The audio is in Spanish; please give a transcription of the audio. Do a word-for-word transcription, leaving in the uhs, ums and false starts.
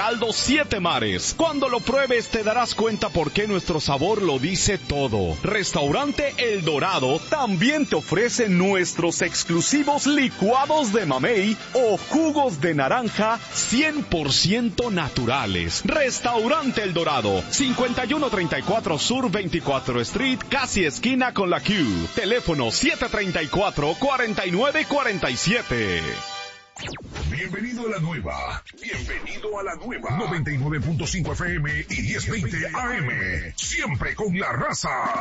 caldo Siete Mares. Cuando lo pruebes te darás cuenta por qué nuestro sabor lo dice todo. Restaurante El Dorado también te ofrece nuestros exclusivos licuados de mamey o jugos de naranja cien por ciento naturales. Restaurante El Dorado, cincuenta y uno treinta y cuatro Sur veinticuatro Street, casi esquina con la Q. Teléfono siete treinta y cuatro, cuarenta y nueve cuarenta y siete. Bienvenido a la nueva. Bienvenido a la nueva. noventa y nueve punto cinco F M y diez veinte A M. Siempre con la raza.